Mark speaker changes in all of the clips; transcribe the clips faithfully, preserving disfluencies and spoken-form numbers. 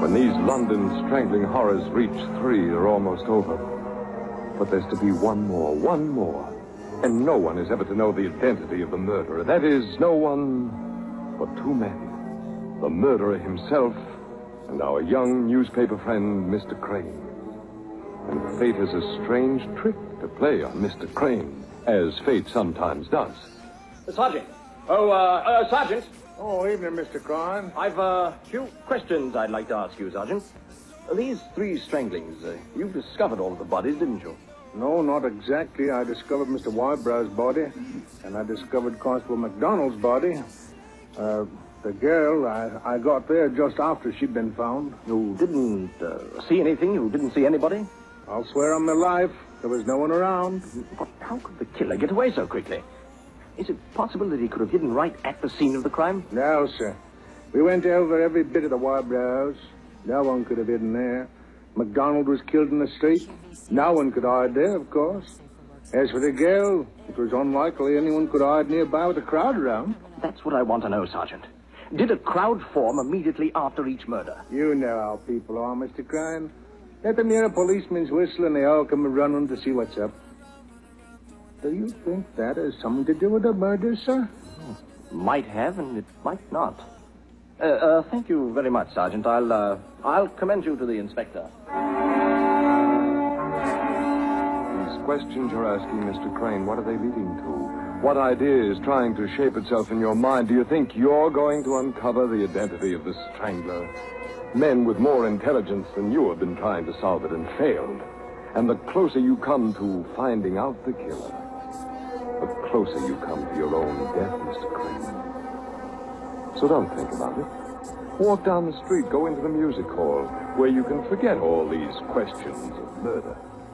Speaker 1: And these London strangling horrors reach three are almost over. But there's to be one more, one more. And no one is ever to know the identity of the murderer. That is, no one but two men. The murderer himself and our young newspaper friend, Mister Crane. And fate has a strange trick to play on Mister Crane, as fate sometimes does.
Speaker 2: Uh, Sergeant. Oh, uh, uh, Sergeant.
Speaker 3: Oh, evening, Mister Crane.
Speaker 2: I've a uh, few questions I'd like to ask you, Sergeant. Uh, these three stranglings, uh, you've discovered all of the bodies, didn't you?
Speaker 3: No, not exactly. I discovered Mister Wybrow's body, and I discovered Constable McDonald's body. Uh, the girl, I, I got there just after she'd been found.
Speaker 2: You didn't uh, see anything? You didn't see anybody?
Speaker 3: I'll swear on my life, there was no one around.
Speaker 2: But how could the killer get away so quickly? Is it possible that he could have hidden right at the scene of the crime?
Speaker 3: No, sir. We went over every bit of the Wybrows. No one could have hidden there. McDonald was killed in the street. No one could hide there, of course. As for the girl, it was unlikely anyone could hide nearby with a crowd around.
Speaker 2: That's what I want to know, Sergeant. Did a crowd form immediately after each murder?
Speaker 3: You know how people are, Mister Crane. Let them hear a policeman's whistle and they all come running to see what's up. Do you think that has something to do with the murder, sir?
Speaker 2: Might have, and it might not. Uh, uh, thank you very much, Sergeant. I'll, uh, I'll commend you to the inspector.
Speaker 1: These questions you're asking, Mister Crane, what are they leading to? What idea is trying to shape itself in your mind? Do you think you're going to uncover the identity of the strangler? Men with more intelligence than you have been trying to solve it and failed. And the closer you come to finding out the killer, the closer you come to your own death, Mister Crane. So don't think about it. Walk down the street, go into the music hall, where you can forget all these questions of murder.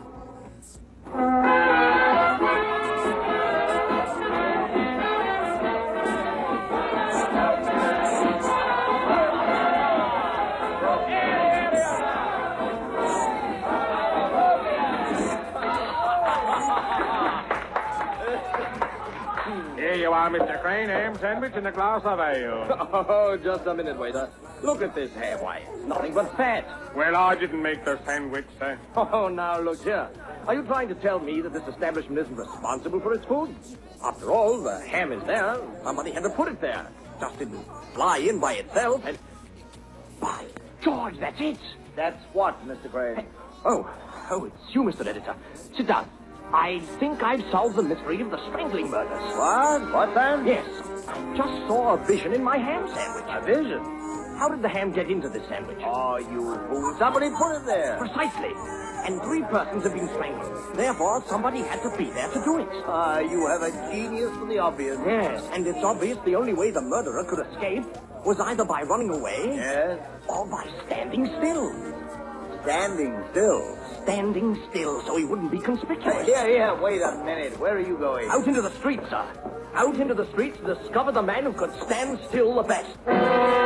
Speaker 3: Here you are, Mister Crane. Ham sandwich and a glass of ale.
Speaker 2: Oh, just a minute, waiter. Look at this ham. Why, it's nothing but fat.
Speaker 3: Well, I didn't make the sandwich, sir.
Speaker 2: Oh, now, look here. Are you trying to tell me that this establishment isn't responsible for its food? After all, the ham is there. Somebody had to put it there. Just didn't fly in by itself. And by George, that's it.
Speaker 4: That's what, Mister Crane?
Speaker 2: Hey, oh, oh, it's you, Mister Editor. Sit down. I think I've solved the mystery of the strangling murders.
Speaker 4: What? What, then?
Speaker 2: Yes. I just saw a vision in my ham sandwich.
Speaker 4: A vision?
Speaker 2: How did the ham get into this sandwich?
Speaker 4: Oh, you fool. Somebody put it there.
Speaker 2: Precisely. And three persons have been strangled. Therefore, somebody had to be there to do it.
Speaker 4: Ah, uh, you have a genius for the obvious.
Speaker 2: Yes, and it's obvious the only way the murderer could escape was either by running away...
Speaker 4: Yes?
Speaker 2: ...or by standing still.
Speaker 4: Standing still?
Speaker 2: Standing still so he wouldn't be conspicuous.
Speaker 4: Yeah, yeah, wait a minute. Where are you going?
Speaker 2: Out into the streets, sir. Out into the streets to discover the man who could stand still the best.